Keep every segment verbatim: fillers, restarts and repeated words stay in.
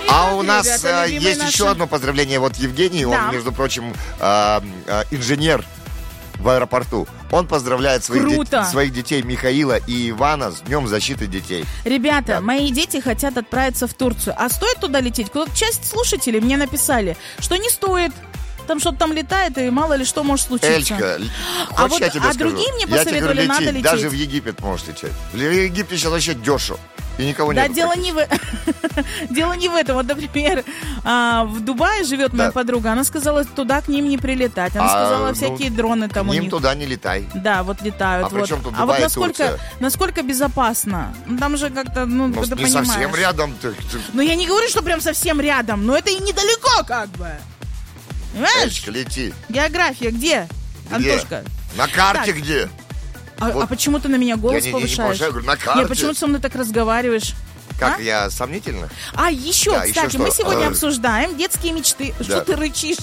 А у нас ребята, а, есть наши. еще одно поздравление. Вот Евгений, Да. он, между прочим, а, а, инженер в аэропорту. Он поздравляет своих, Круто. де- своих детей Михаила и Ивана с Днем защиты детей. Ребята, Да. мои дети хотят отправиться в Турцию. А стоит туда лететь? Кто-то, часть слушателей мне написали, что не стоит. Там что-то там летает, и мало ли что может случиться. Эльчка, А хочешь, вот- я тебе а скажу? другие мне Я тебе посоветовали, говорю, надо лети. лететь. Даже в Египет можешь лететь. В Египте сейчас вообще дешево. И никого Да, нет. дело не в дело не в этом. Вот, например, а, в Дубае живет моя Да. подруга. Она сказала, туда к ним не прилетать. Она А, сказала, ну, всякие дроны К там у ним них. туда не летай. Да, вот летают. А при вот. чем тут а вот Дубай и насколько, Турция? насколько безопасно? Ну, там же как-то, ну, Ну, ты не понимаешь. совсем рядом. Ты, ты- Но я не говорю, что прям совсем рядом, но это и недалеко как бы. Понимаешь? Эльчка, лети. География где? Где? Антошка. На карте Так. где? А, Вот. а почему ты на меня голос Я не- не- не повышаешь? повышаю, говорю, на карте. Нет, почему ты со мной так разговариваешь? Как, А? я сомнительно? А, еще, Да, еще кстати, что? мы сегодня А. обсуждаем детские мечты. Что Да. ты рычишь?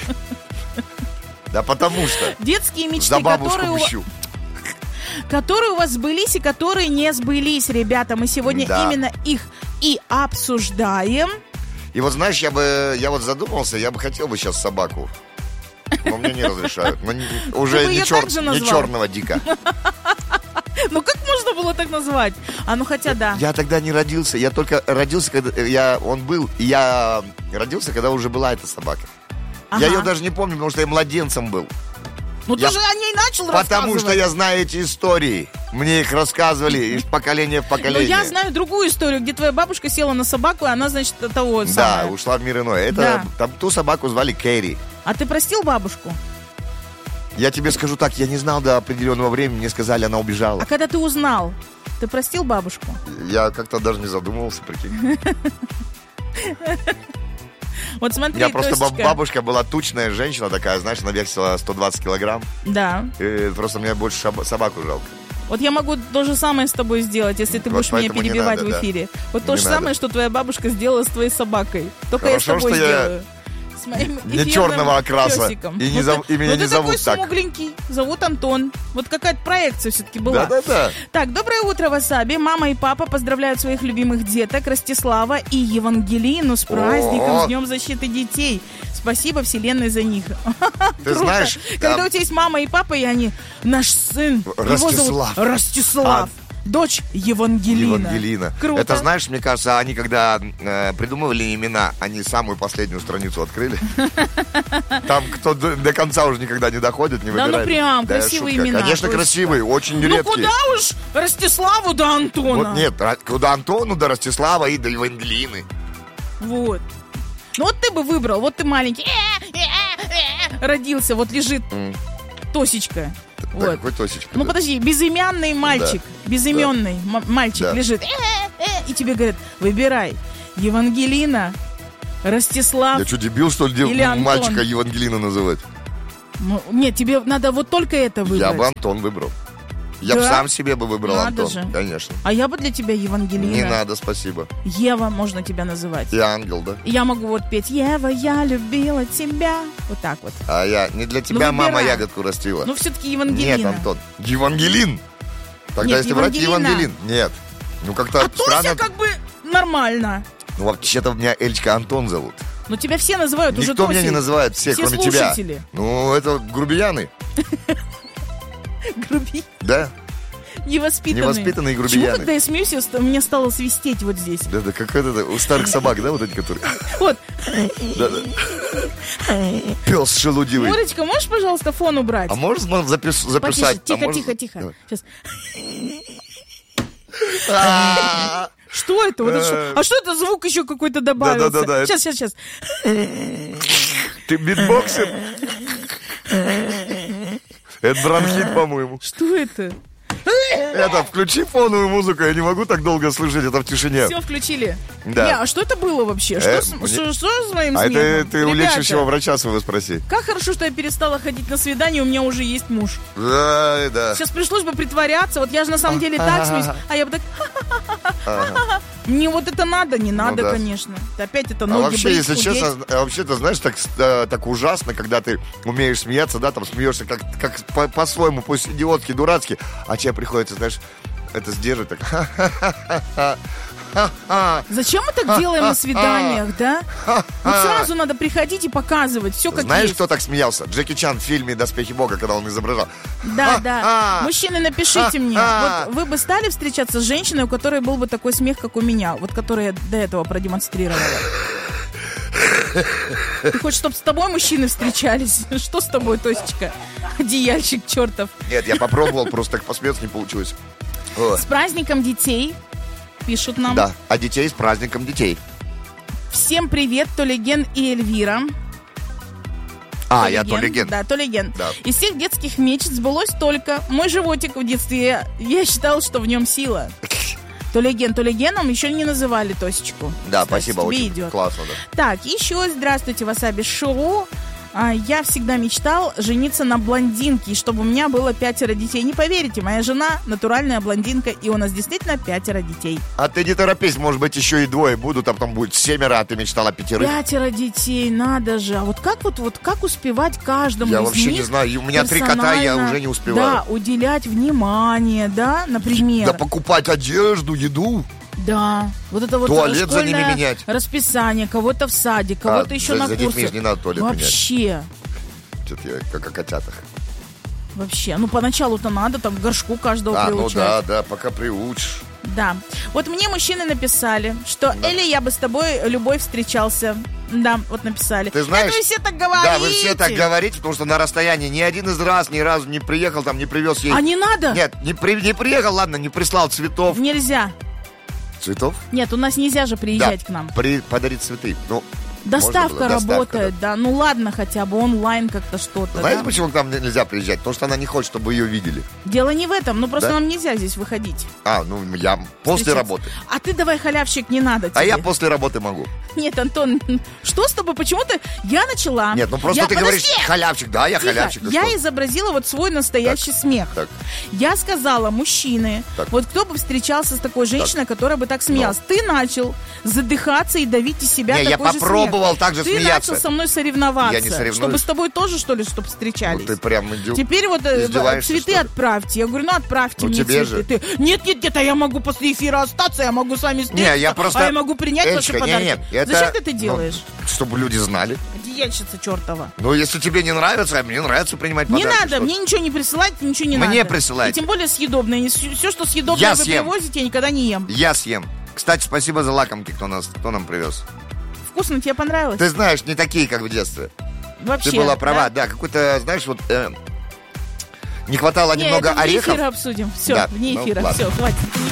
Да потому что. Детские мечты, За бабушку которые у, мщу. которые у вас сбылись и которые не сбылись, ребята. Мы сегодня Да. именно их и обсуждаем. И вот знаешь, я бы, я вот задумался, я бы хотел бы сейчас собаку. Но мне не разрешают. Но не- уже Ты бы не, её чер- так же не назвал? черного дика. Ну, как можно было так назвать? А ну, хотя да. Я тогда не родился. Я только родился, когда я, он был. И я родился, когда уже была эта собака. Ага. Я ее даже не помню, потому что я младенцем был. Ну, я- ты же о ней начал Потому рассказывать. что я знаю эти истории. Мне их рассказывали из поколения в Но поколение. я знаю другую историю, где твоя бабушка села на собаку, и она, значит, того Да, самое. ушла в мир иной. Это, Да. там, ту собаку звали Кэрри. А ты простил бабушку? Я тебе скажу так, я не знал до определенного времени, мне сказали, она убежала. А когда ты узнал, ты простил бабушку? Я как-то даже не задумывался, прикинь. Вот смотри, Я просто баб- Тосечка. бабушка была тучная женщина такая, знаешь, она весила сто двадцать килограмм. Да. И просто мне больше шаба- собаку жалко. Вот я могу то же самое с тобой сделать, если ты Вот будешь меня поэтому не перебивать надо, в да. эфире. Вот то Не же надо. самое, что твоя бабушка сделала с твоей собакой. Только Хорошо, я с тобой что я сделаю. С моим не эфирным черного окраса. песиком. И не Вот зов- ты- и меня ну, не ты зовут такой так. смугленький. Зовут Антон. Вот какая-то проекция все-таки была. Да-да-да. Так, доброе утро, Васаби. Мама и папа поздравляют своих любимых деток Ростислава и Евангелину с праздником, О! с Днем защиты детей. Спасибо Вселенной за них. Ты Круто. знаешь, Когда да, у тебя есть мама и папа, и они, наш сын, его зовут Ростислав. Ростислав, дочь Евангелина. Евангелина. Круто. Это, знаешь, мне кажется, они когда э, придумывали имена, они самую последнюю страницу открыли. Там кто до, до конца уже никогда не доходит, не Да ну выбирает. прям, Да, красивые шутка. имена. Конечно, просто. красивые, очень Ну редкие. куда уж Ростиславу до Антона. Вот нет, ра- куда Антону, до Ростислава и до Евангелины. Вот. Ну вот ты бы выбрал, вот ты маленький, родился, вот лежит Тосечка. Так, Вот. какой Тосечка? Ну подожди, безымянный мальчик, безыменный м- мальчик Да. лежит, «Э, э», и тебе говорят, выбирай, Евангелина, Ростислав. Я что, дебил, что ли, дев- Или Антон. мальчика Евангелина называть? Ну, нет, тебе надо вот только это выбрать. Я бы Антон выбрал. Я бы Да? сам себе бы выбрал Надо Антон. же. Конечно. А я бы для тебя Евангелина. Не надо, спасибо. Ева можно тебя называть. И ангел, да? И я могу вот петь «Ева, я любила тебя». Вот так вот. А я не для тебя Ну, мама выбирай. ягодку растила. Ну, все-таки Евангелина. Нет, Антон. Евангелин. Тогда Нет, если брать Евангелина. Евангелин. Нет. Ну как-то А Тося странно. как бы нормально. Ну вообще-то меня Эльчка Антон зовут. Но тебя все называют уже Никто меня Тосей. не называет, все, Все кроме слушатели. тебя. Ну, это грубияны. Груби... Да. Невоспитанные. Невоспитанные Почему, грубияны. когда я смеюсь, я ст- мне стало свистеть вот здесь? Да, да, как это, у старых собак, да, вот эти, которые... Вот. Да, да. Пес шелудивый. Мурочка, можешь, пожалуйста, фон убрать? А можешь нам запис- Потише, записать? А тихо, можешь- тихо, тихо. Давай. Сейчас. А, Что это? Вот это что? А что это звук еще какой-то добавился? Да-да-да-да. Сейчас, сейчас, сейчас. Ты битбоксер? Это бронхит, по-моему. Что это? Это, включи фоновую музыку, я не могу так долго слышать это в тишине. Все включили. Да. Не, а что это было вообще? Что, Э, с, мне- что, что с моим А смехом? это ты у Ребята, лечащего врача своего спроси. как хорошо, что я перестала ходить на свидание, у меня уже есть муж. Да, да. Сейчас пришлось бы притворяться, вот я же на самом деле так смеюсь, а я бы так... Ага. Мне вот это надо, не надо, да. конечно. Опять это А ноги вообще, брить, если худеть. честно, а вообще-то, знаешь, так, э, так ужасно, когда ты умеешь смеяться, да, там смеешься как, как по- по-своему, пусть идиотски, дурацки, а тебе приходится, знаешь, это сдерживать так. Зачем мы так делаем на свиданиях, да? Вот сразу надо приходить и показывать все как Знаешь, есть. кто так смеялся? Джеки Чан в фильме «Доспехи Бога», когда он изображал. Да, да. Мужчины, напишите мне. Вот вы бы стали встречаться с женщиной, у которой был бы такой смех, как у меня, вот который я до этого продемонстрировала. Ты хочешь, чтобы с тобой мужчины встречались? Что с тобой, Тосечка? Одеяльщик чертов. Нет, я попробовал, просто так посмеяться не получилось. О. С праздником детей, пишут нам. Да, а детей с праздником детей. Всем привет, Толеген и Эльвира. А, я Толеген. Да, Толеген. Да. Из всех детских мечт сбылось только мой животик в детстве. Я, я считал, что в нем сила. Толеген, Толегеном еще не называли Тосечку. Да, кстати, спасибо, тебе очень идет. классно. Да. Так, еще здравствуйте, Васаби Шоу. А, я всегда мечтал жениться на блондинке, и чтобы у меня было пятеро детей. Не поверите, моя жена натуральная блондинка, и у нас действительно пятеро детей. А ты не торопись, может быть, еще и двое будут, а потом будет семеро, а ты мечтала пятерых. Пятеро детей, надо же. А вот как вот, вот как успевать каждому Я из вообще них не знаю, и у меня три кота, я уже не успеваю. Да, уделять внимание, да, например. Да покупать одежду, еду. Да, вот это вот туалет за ними школьное менять. Расписание, кого-то в садик, кого-то а, еще за, на за курсы. детьми же не надо туалет Вообще. менять. Что-то я как о котятах. Вообще, ну поначалу-то надо, там к горшку каждого а, приучать. ну да, да, пока приучишь. Да. Вот мне мужчины написали, что да. Эли, я бы с тобой, любовь, встречался. Да, вот написали. Ты знаешь, это вы все так говорите. Да, вы все так говорите, потому что на расстоянии ни один из раз ни разу не приехал, там не привез ей. А не надо? Нет, не, при, не приехал, ладно, не прислал цветов. Нельзя. Цветов? Нет, у нас нельзя же приезжать да, к нам. При, подарить цветы. Ну, доставка работает, да. да. Ну ладно, хотя бы онлайн как-то что-то. Знаете, да? почему к нам нельзя приезжать? Потому что она не хочет, чтобы ее видели. Дело не в этом, ну просто да? нам нельзя здесь выходить. А, ну я после встречаться. работы. А ты давай, халявщик, не надо тебе. А я после работы могу. Нет, Антон, что с тобой? Почему ты? Я начала. Нет, ну просто я... ты Подожди! говоришь халявщик, да, я Тихо. халявщик. Я что? изобразила вот свой настоящий так, смех. Так. Я сказала, мужчины, так. вот кто бы встречался с такой женщиной, так. которая бы так смеялась. Но. Ты начал задыхаться и давить из себя не, такой я же попробовал смех. так же ты смеяться. Ты начал со мной соревноваться. Я не соревнуюсь. Чтобы с тобой тоже, что ли, чтобы встречались. Ну ты прям иди... Теперь вот цветы отправьте. Я говорю, ну отправьте ну, мне тебе цветы. Ты, нет, нет, нет, а я могу после эфира остаться, я могу с вами встретиться. Не, я просто... А я могу принять Эльчка, ваши подарки. Нет, нет, Зачем это... ты это делаешь? Ну, чтобы люди знали. Одеяльщица чертова. Ну, если тебе не нравится, а мне нравится принимать не подарки. Не надо, мне ничего не присылать, ничего не мне надо. Мне присылать. И тем более съедобное. Все, что съедобное я вы съем. привозите, я никогда не ем. Я съем. Кстати, спасибо за лакомки, кто, нас, кто нам привез. Вкусно, тебе понравилось? Ты знаешь, не такие, как в детстве. Вообще, ты была права, да, да какой-то, знаешь, вот э, не хватало не, немного это орехов. Вне эфира обсудим. Все, да. вне ну, эфира. Ладно. Все, хватит.